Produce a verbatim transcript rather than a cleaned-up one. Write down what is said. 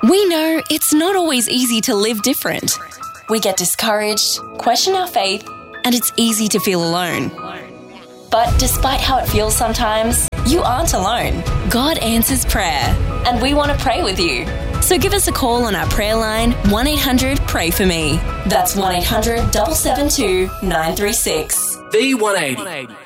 We know it's not always easy to live different. We get discouraged, question our faith, and it's easy to feel alone. But despite how it feels sometimes, you aren't alone. God answers prayer, and we want to pray with you. So give us a call on our prayer line, one eight hundred pray for me. That's one eight hundred seven seven two nine three six. V one eighty.